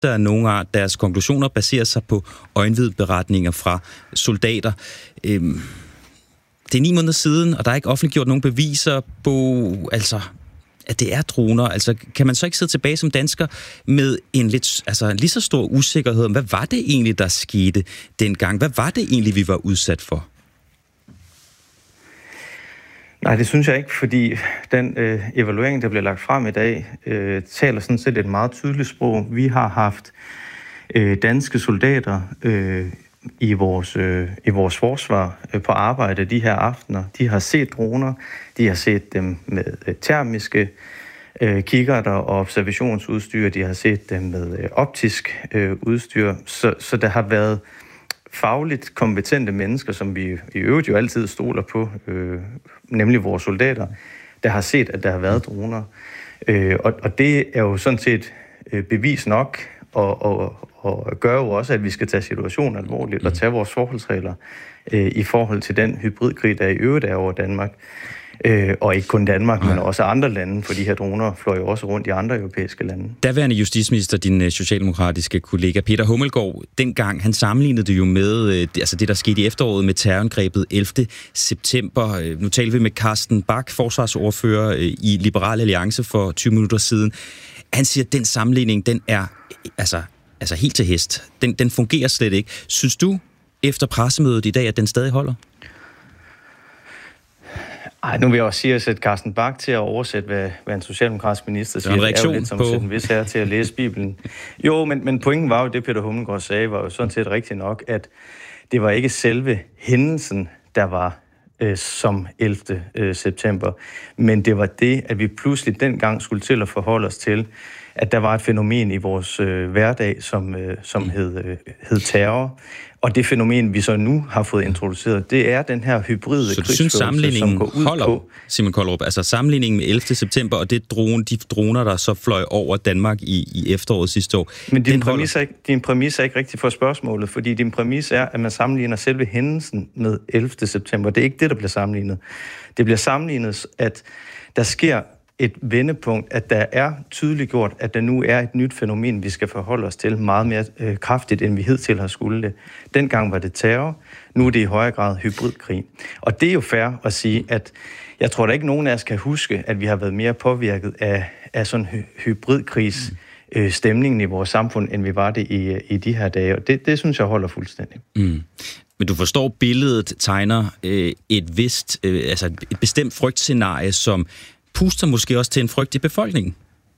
af nogle af deres konklusioner baserer sig på øjenvidberetninger fra soldater. Det er 9 måneder siden, og der er ikke offentliggjort nogen beviser på, at det er droner. Altså, kan man så ikke sidde tilbage som dansker med en lige så stor usikkerhed om, hvad var det egentlig, der skete dengang? Hvad var det egentlig, vi var udsat for? Nej, det synes jeg ikke, fordi den evaluering, der bliver lagt frem i dag, taler sådan set et meget tydeligt sprog. Vi har haft danske soldater i vores forsvar på arbejde de her aftener. De har set droner, de har set dem med termiske kikkerter og observationsudstyr, de har set dem med optisk udstyr, så der har været fagligt kompetente mennesker, som vi i øvrigt jo altid stoler på, nemlig vores soldater, der har set, at der har været droner. Og det er jo sådan set bevis nok, og gør jo også, at vi skal tage situationen alvorligt og tage vores forholdsregler i forhold til den hybridkrig, der i øvrigt er over Danmark. Og ikke kun Danmark, men også andre lande, for de her droner fløj jo også rundt i andre europæiske lande. Daværende justitsminister, din socialdemokratiske kollega Peter Hummelgaard, dengang han sammenlignede det jo med det, der skete i efteråret med terrorangrebet 11. september. Nu talte vi med Carsten Bach, forsvarsordfører i Liberal Alliance for 20 minutter siden. Han siger, at den sammenligning, den er altså helt til hest. Den fungerer slet ikke. Synes du, efter pressemødet i dag, at den stadig holder? Ej, nu vil jeg også sige at sætte Carsten Bach til at oversætte, hvad en socialdemokratisk minister siger. Det er jo lidt som at sætte en vis herre til at læse Bibelen. Jo, men pointen var jo, det Peter Hummelgaard sagde, var jo sådan set rigtigt nok, at det var ikke selve hændelsen, der var som 11. september, men det var det, at vi pludselig dengang skulle til at forholde os til, at der var et fænomen i vores hverdag, som hed terror. Og det fænomen, vi så nu har fået introduceret, det er den her hybride krigsførelse, som går ud holder, på... Simon Kollerup, altså sammenligningen med 11. september og de droner, der så fløj over Danmark i efteråret sidste år. Men din præmis er ikke rigtig for spørgsmålet, fordi din præmis er, at man sammenligner selve hændelsen med 11. september. Det er ikke det, der bliver sammenlignet. Det bliver sammenlignet, at der sker et vendepunkt, at der er tydeliggjort, at der nu er et nyt fænomen, vi skal forholde os til meget mere kraftigt, end vi hidtil har skulle det. Dengang var det terror, nu er det i højere grad hybridkrig. Og det er jo fair at sige, at jeg tror da ikke, nogen af os kan huske, at vi har været mere påvirket af sådan hybridkrigs stemningen i vores samfund, end vi var det i de her dage. Og det synes jeg holder fuldstændig. Mm. Men du forstår, billedet tegner et bestemt frygtscenarie, som puster måske også til en frygt i befolkningen?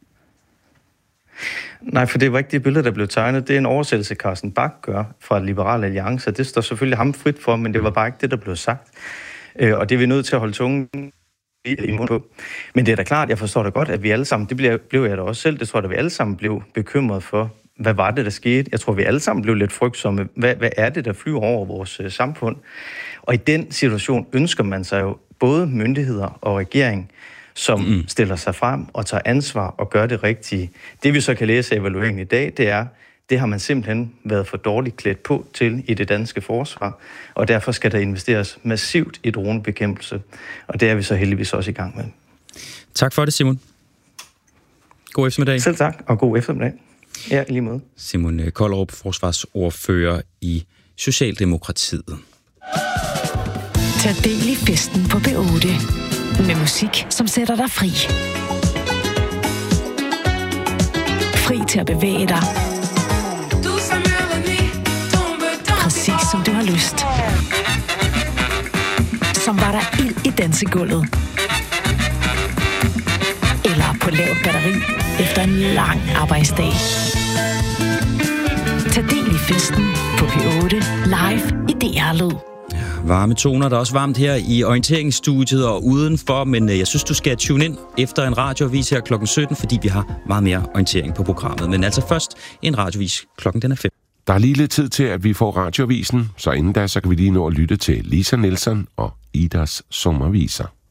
Nej, for det var ikke det billede, der blev tegnet. Det er en oversættelse, Carsten Bach gør fra Liberal Alliance. Det står selvfølgelig ham frit for, men det var bare ikke det, der blev sagt. Og det er vi nødt til at holde tungen i munden på. Men det er da klart, jeg forstår det godt, at vi alle sammen, det blev jeg da også selv, det tror jeg, at vi alle sammen blev bekymret for, hvad var det, der skete? Jeg tror, vi alle sammen blev lidt frygtsomme. Hvad er det, der flyver over vores samfund? Og i den situation ønsker man sig jo både myndigheder og regering, som stiller sig frem og tager ansvar og gør det rigtige. Det vi så kan læse af evalueringen i dag, det har man simpelthen været for dårligt klædt på til i det danske forsvar, og derfor skal der investeres massivt i dronebekæmpelse, og det er vi så heldigvis også i gang med. Tak for det, Simon. God eftermiddag. Selv tak, og god eftermiddag. Ja, lige måde. Simon Kollerup, forsvarsordfører i Socialdemokratiet. Tag del i festen på B8 med musik, som sætter dig fri. Fri til at bevæge dig. Præcis som du har lyst. Som var der ild i dansegulvet. Eller på lavt batteri efter en lang arbejdsdag. Tag del i festen på P8 live i DR Lyd. Varme toner, der er også varmt her i orienteringsstudiet og udenfor, men jeg synes, du skal tune ind efter en radioavis her klokken 17, fordi vi har meget mere orientering på programmet. Men altså først en radioavis klokken den er 5. Der er lige lidt tid til, at vi får radioavisen, så inden da, så kan vi lige nå at lytte til Lisa Nielsen og Idas sommerviser.